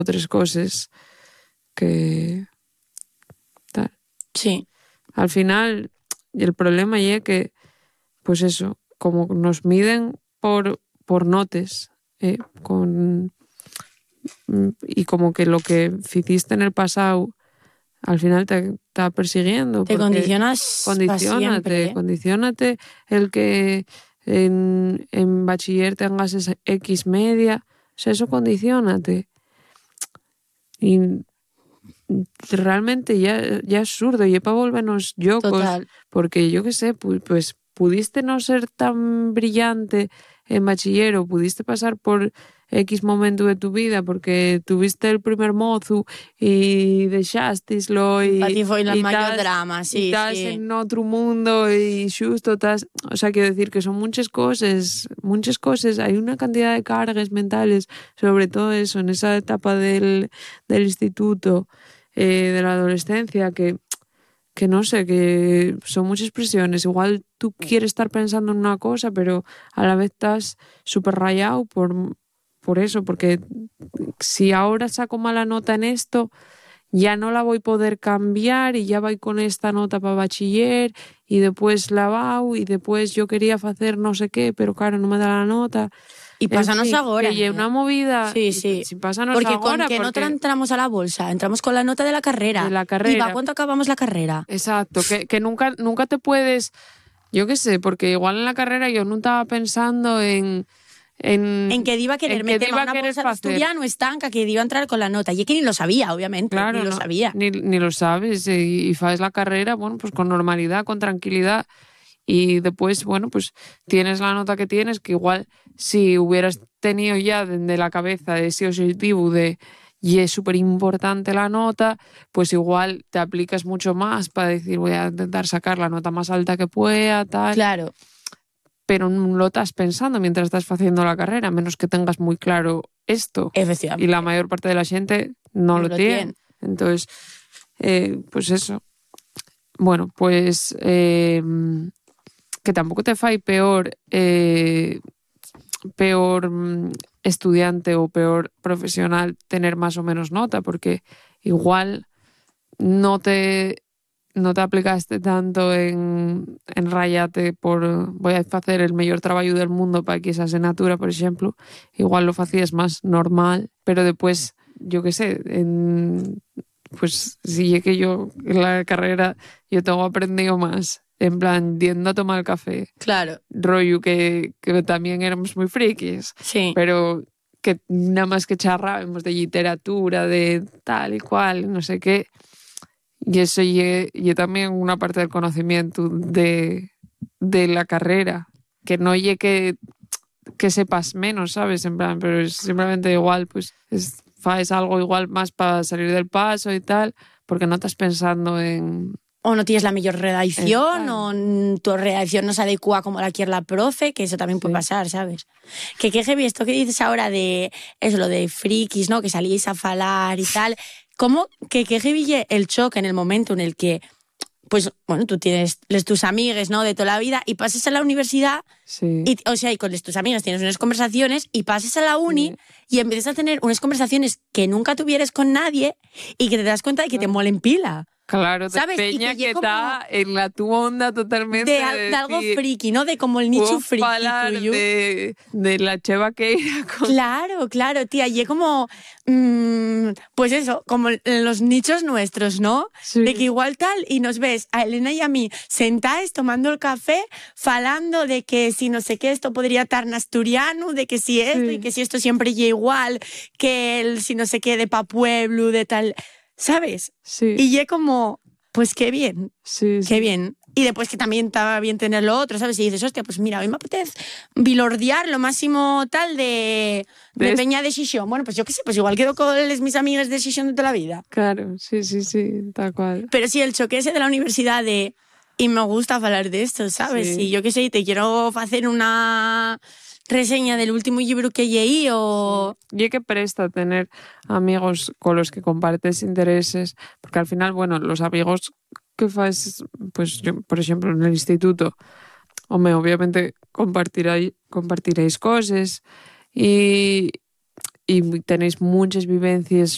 otras cosas que tal. Sí. Al final, el problema es que, pues eso, como nos miden por notes, y como que lo que hiciste en el pasado al final te está persiguiendo. Te condicionas para siempre, ¿eh? Condiciónate el que en bachiller tengas esa X media, o sea, eso condiciónate. Y realmente ya es absurdo, y es para volvernos locos. Total. Porque yo qué sé, pues pudiste no ser tan brillante en bachiller o pudiste pasar por X momento de tu vida porque tuviste el primer mozu y deixastislo y Para ti fue el mayor estás- drama, y sí, estás sí. en otro mundo y justo estás, o sea, quiero decir que son muchas cosas, hay una cantidad de cargas mentales, sobre todo eso, en esa etapa del instituto, de la adolescencia, que no sé, que son muchas presiones. Igual tú quieres estar pensando en una cosa, pero a la vez estás súper rayado por eso, porque si ahora saco mala nota en esto, ya no la voy a poder cambiar y ya voy con esta nota para bachiller y después la vau y después yo quería hacer no sé qué, pero claro, no me da la nota. Y pásanos En fin, ahora. Que una movida. Sí, sí. Si pásanos porque ahora. Con que no entramos a la bolsa, entramos con la nota de la carrera. De la carrera. ¿Y para cuánto acabamos la carrera? Exacto, que nunca te puedes, yo qué sé, porque igual en la carrera yo no estaba pensando en que iba a querer meter una bolsa de asturiano estanca, que iba a entrar con la nota. Y es que ni lo sabía, obviamente, claro, ni lo sabía. Ni lo sabes, y haces la carrera, bueno, pues con normalidad, con tranquilidad, y después, bueno, pues tienes la nota que tienes, que igual si hubieras tenido ya desde la cabeza ese objetivo y es súper importante la nota, pues igual te aplicas mucho más para decir voy a intentar sacar la nota más alta que pueda, tal. Claro. Pero no lo estás pensando mientras estás haciendo la carrera, a menos que tengas muy claro esto. Efectivamente. Y la mayor parte de la gente no lo tiene. Entonces, pues eso. Bueno, pues que tampoco te fai peor estudiante o peor profesional tener más o menos nota, porque igual no te aplicaste tanto en rayate por voy a hacer el mejor trabajo del mundo para X asignatura, por ejemplo. Igual lo hacías más normal, pero después, yo qué sé, pues sí, es que yo en la carrera yo tengo aprendido más, en plan, yendo a tomar café. Claro. Rollo que también éramos muy frikis. Sí. Pero que nada más que charrábamos de literatura, de tal y cual, no sé qué. Y eso y también una parte del conocimiento de la carrera, que no oye que sepas menos, ¿sabes? En plan, pero es simplemente igual, pues es algo igual más para salir del paso y tal, porque no estás pensando en... O no tienes la mejor redacción, o tu redacción no se adecua como la quiere la profe, que eso también puede pasar, ¿sabes? Que heavy esto que dices ahora de eso, lo de frikis, ¿no? Que salíais a falar y tal. ¿Cómo que heavy el choque en el momento en el que, pues, bueno, tú tienes tus amigues, ¿no? De toda la vida y pasas a la universidad, sí. y con tus amigas tienes unas conversaciones y pasas a la uni y empiezas a tener unas conversaciones que nunca tuvieras con nadie y que te das cuenta de que te molen pila. Claro, ¿sabes? Peña que está en la tu onda totalmente. De algo friki, ¿no? De como el nicho friki tuyo. De la cheva que era con... Claro, tía. Y es como, pues eso, como los nichos nuestros, ¿no? Sí. De que igual tal, y nos ves a Elena y a mí sentadas tomando el café, falando de que si no sé qué, esto podría estar en asturiano, de que si esto, y que si esto siempre llega igual, que el si no sé qué de pa' pueblo, de tal... ¿Sabes? Sí. Y es como, pues qué bien, qué bien. Y después que también estaba bien tener lo otro, ¿sabes? Y dices, hostia, pues mira, hoy me apetece bilordear lo máximo tal de Peña de Xixón. Bueno, pues yo qué sé, pues igual quedo con mis amigas de Xixón de toda la vida. Claro, sí, tal cual. Pero sí, el choque ese de la universidad de... Y me gusta hablar de esto, ¿sabes? Sí. Y yo qué sé, te quiero hacer una... reseña del último libro que leí o... Y que presta tener amigos con los que compartes intereses, porque al final, bueno, los amigos que faes, pues yo, por ejemplo, en el instituto, obviamente compartiréis cosas y tenéis muchas vivencias